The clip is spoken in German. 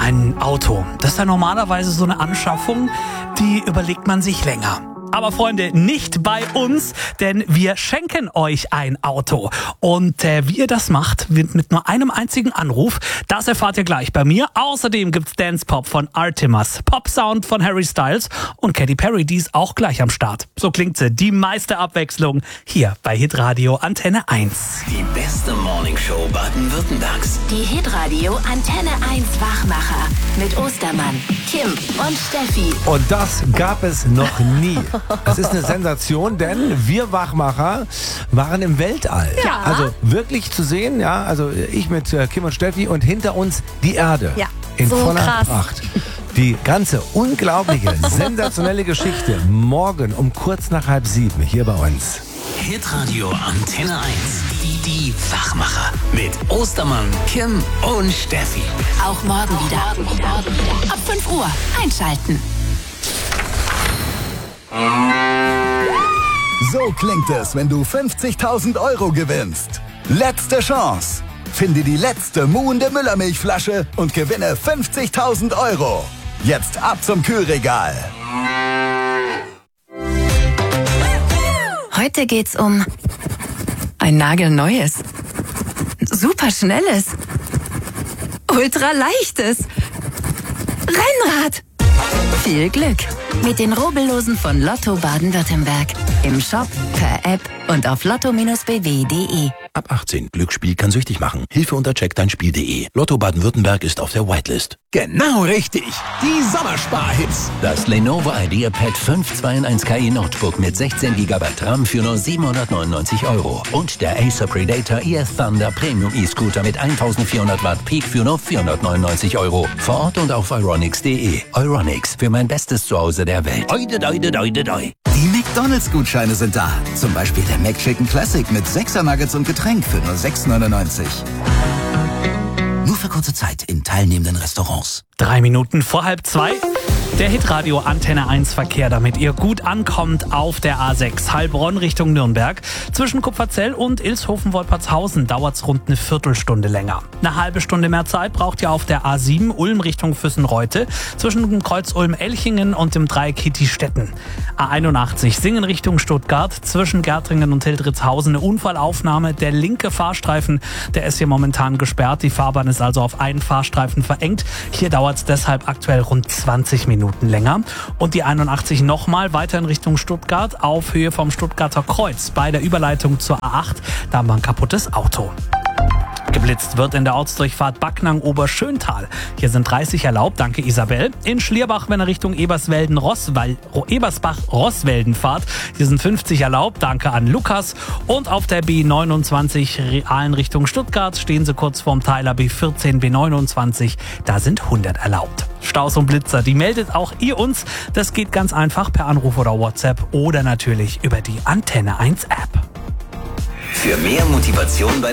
ein Auto. Das ist ja normalerweise so eine Anschaffung, die überlegt man sich länger. Aber Freunde, nicht bei uns, denn wir schenken euch ein Auto. Und wie ihr das macht, mit nur einem einzigen Anruf, das erfahrt ihr gleich bei mir. Außerdem gibt's Dance Pop von Artemis, Pop Sound von Harry Styles und Katy Perry, die ist auch gleich am Start. So klingt sie, die meiste Abwechslung hier bei Hitradio Antenne 1. Die beste Morningshow Baden-Württembergs. Die Hitradio Antenne 1 Wachmacher mit Ostermann, Kim und Steffi. Und das gab es noch nie. Es ist eine Sensation, denn wir Wachmacher waren im Weltall. Ja. Also wirklich zu sehen, ja, also ich mit Kim und Steffi und hinter uns die Erde. Ja, in so voller krass. Pracht. Die ganze unglaubliche, sensationelle Geschichte morgen um kurz nach 6:30 hier bei uns. Hitradio Antenne 1. Die Wachmacher. Mit Ostermann, Kim und Steffi. Auch morgen wieder. Ab 5 Uhr einschalten. So klingt es, wenn du 50.000 Euro gewinnst. Letzte Chance. Finde die letzte muhende Müllermilchflasche und gewinne 50.000 Euro. Jetzt ab zum Kühlregal. Heute geht's um ein nagelneues, superschnelles, ultraleichtes Rennrad. Viel Glück mit den Rubbellosen von Lotto Baden-Württemberg. Im Shop, per App und auf lotto-bw.de. Ab 18. Glücksspiel kann süchtig machen. Hilfe unter checkdeinspiel.de. Lotto Baden-Württemberg ist auf der Whitelist. Genau richtig. Die Sommersparhits. Das Lenovo IdeaPad 5 2-in-1 KI Notebook mit 16 GB RAM für nur 799 Euro. Und der Acer Predator ES Thunder Premium E-Scooter mit 1400 Watt Peak für nur 499 Euro. Vor Ort und auf euronics.de. Euronics, für mein bestes Zuhause der Welt. Oide, doide, doide, doi. Die McDonald's-Gutscheine sind da. Zum Beispiel der McChicken Classic mit 6er Nuggets und Getränk für nur 6,99. Nur für kurze Zeit in teilnehmenden Restaurants. 3 Minuten vor 1:30. Der Hitradio Antenne 1 Verkehr, damit ihr gut ankommt auf der A6 Heilbronn Richtung Nürnberg. Zwischen Kupferzell und Ilshofen-Wolpertshausen dauert's rund eine Viertelstunde länger. Eine halbe Stunde mehr Zeit braucht ihr auf der A7 Ulm Richtung Füssen-Reute zwischen dem Kreuz Ulm-Elchingen und dem Dreieck Hitti-Stetten. A81 Singen Richtung Stuttgart zwischen Gärtringen und Hildritzhausen eine Unfallaufnahme. Der linke Fahrstreifen, der ist hier momentan gesperrt. Die Fahrbahn ist also auf einen Fahrstreifen verengt. Hier dauert's deshalb aktuell rund 20 Minuten länger. Und die 81 nochmal weiter in Richtung Stuttgart auf Höhe vom Stuttgarter Kreuz bei der Überleitung zur A8. Da haben wir ein kaputtes Auto. Geblitzt wird in der Ortsdurchfahrt Backnang-Oberschöntal. Hier sind 30 erlaubt, danke Isabel. In Schlierbach, wenn ihr Richtung Ebersbach-Rosswelden fahrt, hier sind 50 erlaubt, danke an Lukas. Und auf der B29 Realen Richtung Stuttgart stehen sie kurz vorm Teiler B14, B29, da sind 100 erlaubt. Staus und Blitzer, die meldet auch ihr uns. Das geht ganz einfach per Anruf oder WhatsApp oder natürlich über die Antenne 1 App. Für mehr Motivation beim